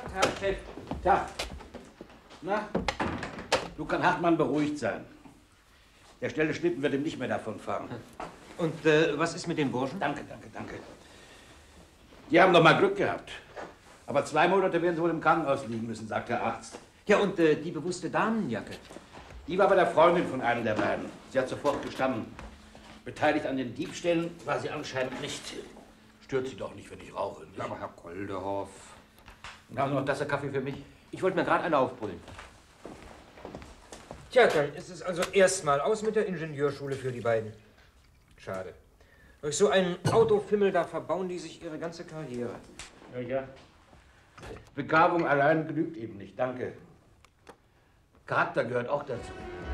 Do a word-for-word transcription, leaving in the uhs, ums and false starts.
Herr Chef. Tag. Na, du kann Hartmann beruhigt sein. Der schnelle Schnippen wird ihm nicht mehr davonfahren. Und äh, was ist mit den Burschen? Danke, danke, danke. Die haben doch mal Glück gehabt. Aber zwei Monate werden sie wohl im Krankenhaus liegen müssen, sagt der Arzt. Ja, und äh, die bewusste Damenjacke? Die war bei der Freundin von einem der beiden. Sie hat sofort gestanden. Beteiligt an den Diebstählen war sie anscheinend nicht. Stört sie doch nicht, wenn ich rauche. Nicht? Aber Herr Koldehoff. Und haben Sie noch eine Tasse Kaffee für mich? Ich wollte mir gerade eine aufbrüllen. Tja, dann ist es also erstmal aus mit der Ingenieurschule für die beiden. Schade. Durch so einen Autofimmel, da verbauen die sich ihre ganze Karriere. Ja, ja. Begabung allein genügt eben nicht, danke. Charakter gehört auch dazu.